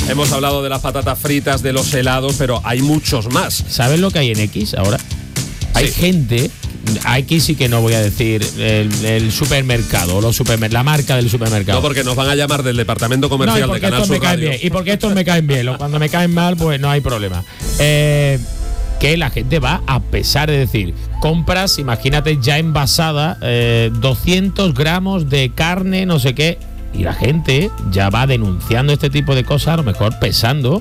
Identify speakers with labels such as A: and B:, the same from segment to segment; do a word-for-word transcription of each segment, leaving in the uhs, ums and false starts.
A: hemos hablado de las patatas fritas, de los helados, pero hay muchos más.
B: ¿Sabes lo que hay en X ahora? Hay
A: Sí.
B: gente, aquí sí que no voy a decir el, el supermercado, los supermer- la marca del supermercado.
A: No, porque nos van a llamar del departamento
B: No, y
A: comercial de
B: porque
A: Canal
B: estos me
A: Sur
B: caen
A: Radio.
B: bien. Y porque estos me caen bien. Lo- Cuando me caen mal, pues no hay problema. Eh, que la gente va a pesar, de decir, compras, imagínate, ya envasada, eh, doscientos gramos de carne, no sé qué. Y la gente ya va denunciando este tipo de cosas, a lo mejor pesando.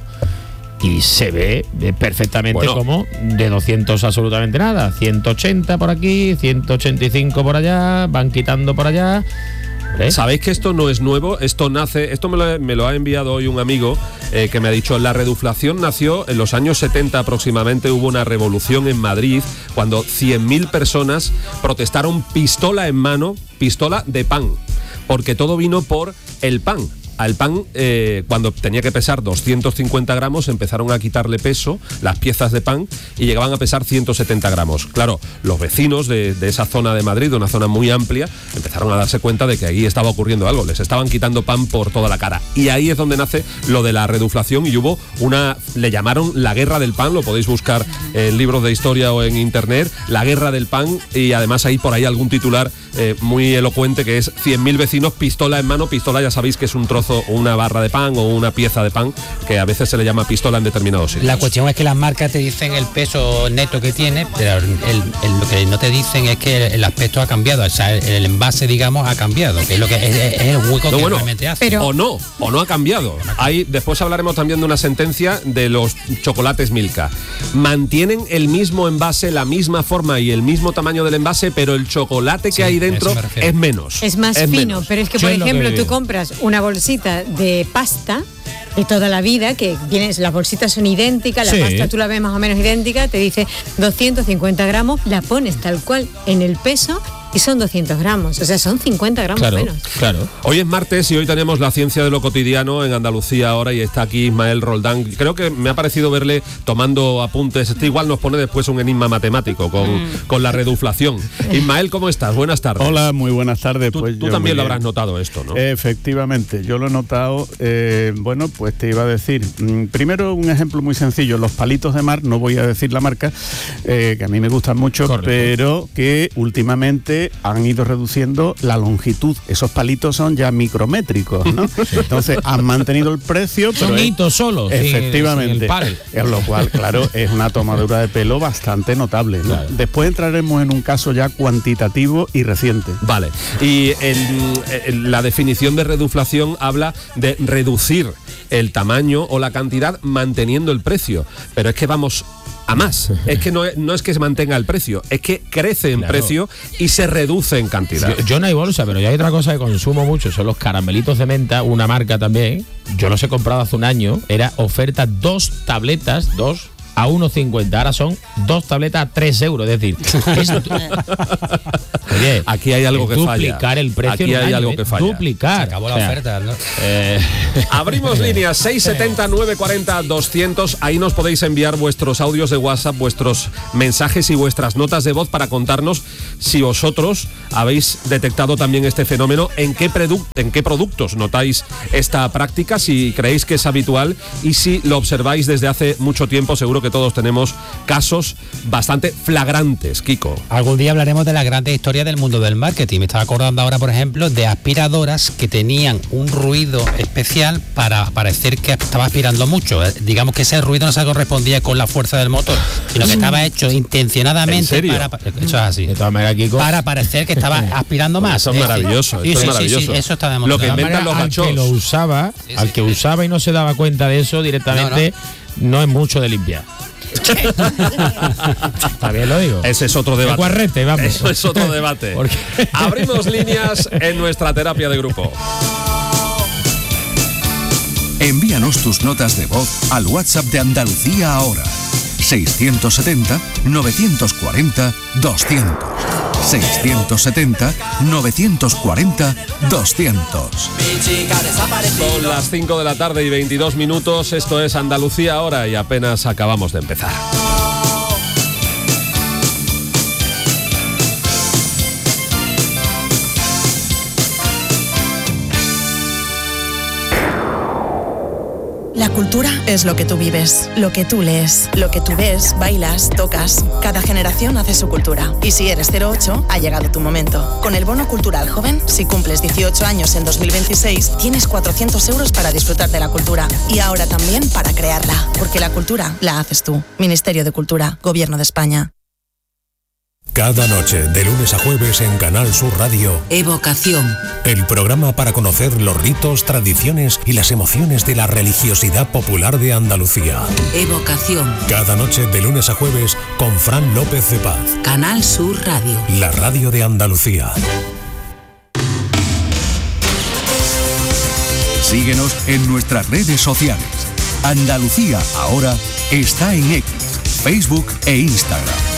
B: Y se ve eh, perfectamente
A: Bueno.
B: como de doscientos absolutamente nada. ciento ochenta por aquí, ciento ochenta y cinco por allá, van quitando por allá. ¿Eh?
A: ¿Sabéis que esto no es nuevo? Esto nace, esto me lo, me lo ha enviado hoy un amigo eh, que me ha dicho, la reduflación nació en los años setenta aproximadamente, hubo una revolución en Madrid cuando cien mil personas protestaron pistola en mano, pistola de pan, porque todo vino por el pan. Al pan, eh, cuando tenía que pesar doscientos cincuenta gramos, empezaron a quitarle peso las piezas de pan y llegaban a pesar ciento setenta gramos. Claro, los vecinos de, de esa zona de Madrid, de una zona muy amplia, empezaron a darse cuenta de que ahí estaba ocurriendo algo, les estaban quitando pan por toda la cara. Y ahí es donde nace lo de la reduflación y hubo una, le llamaron la guerra del pan, lo podéis buscar en libros de historia o en internet, la guerra del pan, y además hay por ahí algún titular eh, muy elocuente que es cien mil vecinos, pistola en mano. Pistola ya sabéis que es un trozo, una barra de pan o una pieza de pan, que a veces se le llama pistola en determinados sitios.
C: La cuestión es que las marcas te dicen el peso neto que tiene, pero el, el- lo que no te dicen es que el, el aspecto ha cambiado, o sea, el, el envase, digamos, ha cambiado, que es lo que es, es el hueco
A: No,
C: que
A: bueno,
C: realmente hace.
D: Pero-
A: o no, o no ha cambiado. Hay, después hablaremos también de una sentencia de los chocolates Milka. Mantienen el mismo envase, la misma forma y el mismo tamaño del envase, pero el chocolate que
C: Sí,
A: hay
C: a eso
A: dentro
C: me refiero.
A: es menos.
D: Es más fino,
A: menos.
D: pero es que,
B: Yo
D: por
B: es lo que
D: ejemplo,
B: digo.
D: tú compras una bolsita de pasta de toda la vida, que vienes, las bolsitas son idénticas, la
B: Sí.
D: pasta tú la ves más o menos idéntica, te dice doscientos cincuenta gramos, la pones tal cual en el peso y son doscientos gramos, o sea, son cincuenta gramos
B: Claro,
D: menos.
B: claro.
A: Hoy es martes y hoy tenemos la ciencia de lo cotidiano en Andalucía ahora y está aquí Ismael Roldán. Creo que me ha parecido verle tomando apuntes. Este igual nos pone después un enigma matemático con, con la reduflación. Ismael, ¿cómo estás? Buenas tardes.
E: Hola, muy buenas tardes.
A: Tú,
E: pues
A: tú
E: yo
A: también
E: muy
A: lo
E: bien.
A: habrás notado esto, ¿no?
E: Efectivamente, yo lo he notado. eh, bueno, pues te iba a decir, mm, primero un ejemplo muy sencillo, los palitos de mar, no voy a decir la marca, eh, que a mí me gustan mucho,
B: Correcto.
E: pero que últimamente han ido reduciendo la longitud. Esos palitos son ya micrométricos, ¿no? Entonces han mantenido el precio, pero
B: Son
E: es-
B: hitos solos, sin el-
E: efectivamente,
B: sin el pal.
E: en lo cual, claro, es una tomadura de pelo bastante notable, ¿no?
B: Claro.
E: Después entraremos en un caso ya cuantitativo y reciente.
A: Vale. Y el- el- la definición de reduflación habla de reducir el tamaño o la cantidad manteniendo el precio. Pero es que vamos a más. Es que no es, no es que se mantenga el precio, es que crece en
B: Claro.
A: precio y se reduce en cantidad.
B: Yo, yo no hay bolsa, pero yo hay otra cosa que consumo mucho, son los caramelitos de menta, una marca también. Yo los he comprado hace un año, era oferta dos tabletas, dos a uno cincuenta, ahora son dos tabletas a tres euros, es decir, es du- Oye,
A: Aquí hay algo
B: es
A: que falla.
B: duplicar el precio
A: Aquí
B: en un
A: hay
B: año,
A: algo
B: ¿eh?
A: que falla.
B: Duplicar.
C: Se acabó la
B: O sea,
C: oferta, ¿no?
B: eh,
A: Abrimos líneas seis setenta, nueve cuarenta, doscientos. Ahí nos podéis enviar vuestros audios de WhatsApp, vuestros mensajes y vuestras notas de voz para contarnos si vosotros habéis detectado también este fenómeno, en qué, produ- en qué productos notáis esta práctica, si creéis que es habitual y si lo observáis desde hace mucho tiempo. Seguro que todos tenemos casos bastante flagrantes, Kiko.
C: Algún día hablaremos de la gran historia del mundo del marketing. Me estaba acordando ahora, por ejemplo, de aspiradoras que tenían un ruido especial para parecer que estaba aspirando mucho. Eh, Digamos que ese ruido no se correspondía con la fuerza del motor, sino que estaba hecho intencionadamente.
A: ¿En serio?
C: para, para- eso es así.
B: de todas maneras, Kiko,
C: Para parecer que estaba aspirando más.
A: Eso es maravilloso,
C: Sí,
A: esto es
C: sí, sí,
A: maravilloso.
C: sí, eso está
A: Lo que
C: demostrado.
B: de todas
A: inventan
B: maneras,
A: los
B: al
A: gachos.
B: que lo usaba,
C: Sí,
B: al
C: sí,
B: que
C: sí.
B: usaba y no se daba cuenta de eso directamente, no, es mucho de limpiar. Está bien lo digo.
A: Ese es otro
B: De
A: debate.
B: cuarrete, vamos.
A: Eso es otro debate.
B: Porque-
A: Abrimos líneas en nuestra terapia de grupo.
F: Envíanos tus notas de voz al WhatsApp de Andalucía ahora. seiscientos setenta, novecientos cuarenta, doscientos. seiscientos setenta, novecientos cuarenta, doscientos.
A: Son las cinco de la tarde y veintidós minutos. Esto es Andalucía ahora y apenas acabamos de empezar.
G: La cultura es lo que tú vives, lo que tú lees, lo que tú ves, bailas, tocas. Cada generación hace su cultura. Y si eres cero ocho, ha llegado tu momento. Con el Bono Cultural Joven, si cumples dieciocho años en dos mil veintiséis, tienes cuatrocientos euros para disfrutar de la cultura. Y ahora también para crearla. Porque la cultura la haces tú. Ministerio de Cultura, Gobierno de España.
H: Cada noche, de lunes a jueves en Canal Sur Radio,
I: Evocación.
H: El programa para conocer los ritos, tradiciones y las emociones de la religiosidad popular de Andalucía.
I: Evocación.
H: Cada noche, de lunes a jueves, con Fran López de Paz.
I: Canal Sur Radio.
H: La radio de Andalucía.
F: Síguenos en nuestras redes sociales. Andalucía Ahora está en X, Facebook e Instagram.